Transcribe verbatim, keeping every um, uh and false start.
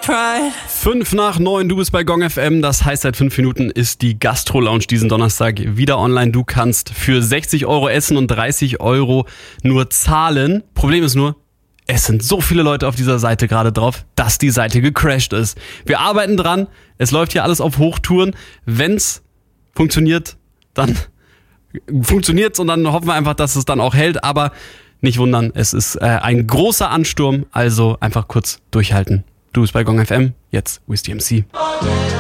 Fünf nach neun, du bist bei Gong F M. Das heißt, seit fünf Minuten ist die Gastro-Lounge diesen Donnerstag wieder online. Du kannst für sechzig Euro essen und dreißig Euro nur zahlen. Problem ist nur, es sind so viele Leute auf dieser Seite gerade drauf, dass die Seite gecrashed ist. Wir arbeiten dran. Es läuft hier alles auf Hochtouren. Wenn's funktioniert, dann funktioniert's und dann hoffen wir einfach, dass es dann auch hält. Aber nicht wundern, es ist äh, ein großer Ansturm. Also einfach kurz durchhalten. Du bist bei Gong F M, jetzt Wiz D M C.